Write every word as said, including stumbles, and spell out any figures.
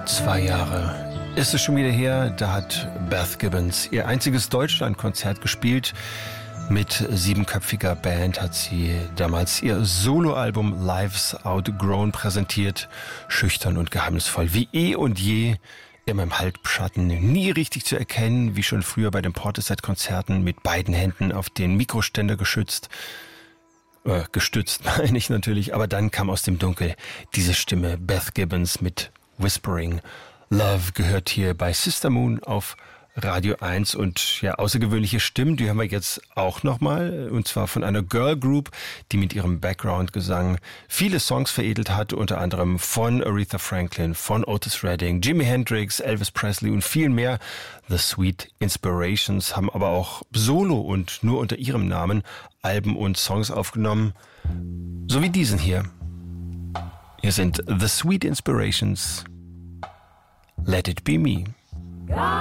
Zwei Jahre ist es schon wieder her, da hat Beth Gibbons ihr einziges Deutschlandkonzert gespielt. Mit siebenköpfiger Band hat sie damals ihr Soloalbum Life's Outgrown präsentiert. Schüchtern und geheimnisvoll wie eh und je. Immer im Halbschatten, nie richtig zu erkennen, wie schon früher bei den Portishead-Konzerten, mit beiden Händen auf den Mikroständer geschützt. Äh, gestützt meine ich natürlich, aber dann kam aus dem Dunkel diese Stimme, Beth Gibbons mit Whispering. Love gehört hier bei Sister Moon auf Radio eins und ja, außergewöhnliche Stimmen, die hören wir jetzt auch nochmal, und zwar von einer Girl Group, die mit ihrem Background-Gesang viele Songs veredelt hat, unter anderem von Aretha Franklin, von Otis Redding, Jimi Hendrix, Elvis Presley und viel mehr. The Sweet Inspirations haben aber auch solo und nur unter ihrem Namen Alben und Songs aufgenommen, so wie diesen hier. Hier sind The Sweet Inspirations, Let It Be Me.